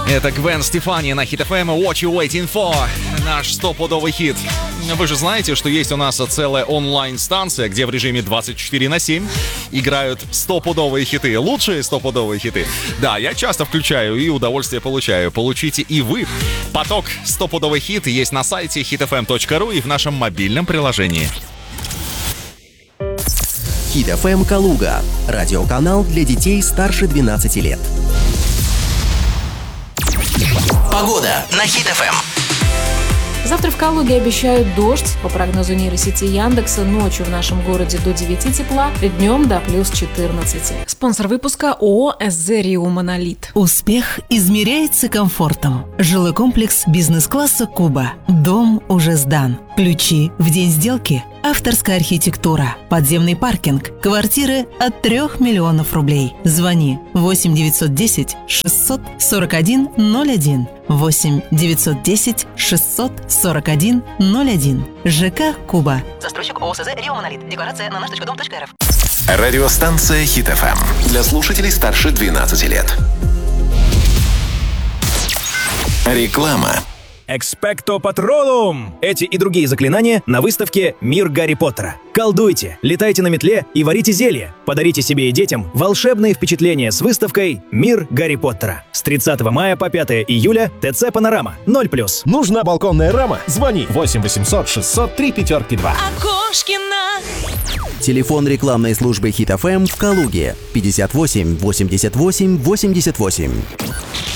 Это Гвен Стефани на Hit FM, What You Waiting For, наш стопудовый хит. Вы же знаете, что есть у нас целая онлайн-станция, где в режиме 24/7 играют стопудовые хиты, лучшие стопудовые хиты. Да, я часто включаю и удовольствие получаю. Получите и вы. Поток стопудовый хит есть на сайте hitfm.ru и в нашем мобильном приложении. Hit FM Калуга. Радиоканал для детей старше 12 лет. Погода на Hit FM. Завтра в Калуге обещают дождь. По прогнозу нейросети Яндекса, ночью в нашем городе до 9 тепла, днем до плюс 14. Спонсор выпуска ООО «СЗ Рио Монолит». Успех измеряется комфортом. Жилой комплекс бизнес-класса «Куба». Дом уже сдан. Ключи в день сделки. Авторская архитектура. Подземный паркинг. Квартиры от 3 миллионов рублей. Звони 8 910 641 01. 8 910 641 01. ЖК «Куба». Застройщик ООО «СЗ Рио Монолит». Декларация на наш.дом.рф. Радиостанция Hit FM. Для слушателей старше 12 лет. Реклама. Экспекто Патролум! Эти и другие заклинания на выставке «Мир Гарри Поттера». Колдуйте, летайте на метле и варите зелья. Подарите себе и детям волшебные впечатления с выставкой «Мир Гарри Поттера». С 30 мая по 5 июля ТЦ «Панорама» 0+. Нужна балконная рама? Звони 8 800 603 5-2. Окошкина. Телефон рекламной службы Hit FM в Калуге 58 88 88.